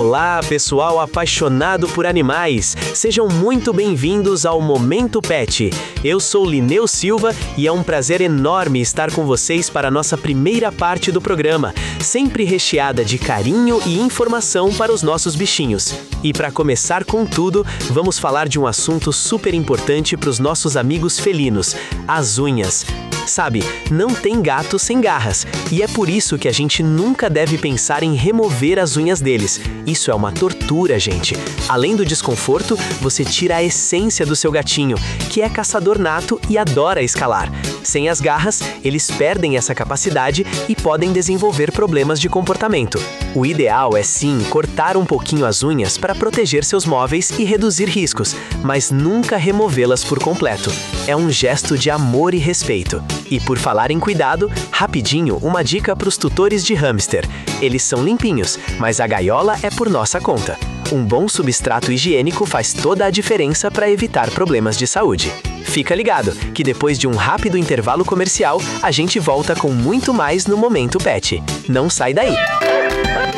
Olá, pessoal apaixonado por animais! Sejam muito bem-vindos ao Momento Pet. Eu sou Linneu Silva e é um prazer enorme estar com vocês para a nossa primeira parte do programa, sempre recheada de carinho e informação para os nossos bichinhos. E para começar com tudo, vamos falar de um assunto super importante para os nossos amigos felinos: as unhas. Sabe, não tem gato sem garras, e é por isso que a gente nunca deve pensar em remover as unhas deles. Isso é uma tortura, gente. Além do desconforto, você tira a essência do seu gatinho, que é caçador nato e adora escalar. Sem as garras, eles perdem essa capacidade e podem desenvolver problemas de comportamento. O ideal é sim cortar um pouquinho as unhas para proteger seus móveis e reduzir riscos, mas nunca removê-las por completo. É um gesto de amor e respeito. E por falar em cuidado, rapidinho, uma dica para os tutores de hamster. Eles são limpinhos, mas a gaiola é por nossa conta. Um bom substrato higiênico faz toda a diferença para evitar problemas de saúde. Fica ligado, que depois de um rápido intervalo comercial, a gente volta com muito mais no Momento Pet. Não sai daí!